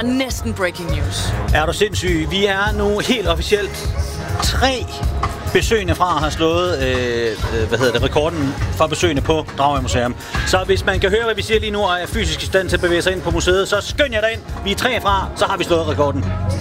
er næsten breaking news. Er du sindssyg? Vi er nu helt officielt 3 besøgende fra har slået rekorden for besøgende på Dragør Museum. Så hvis man kan høre, hvad vi siger lige nu, og er fysisk i stand til at bevæge sig ind på museet, så skynd jer derind. Vi er 3 fra, så har vi slået rekorden.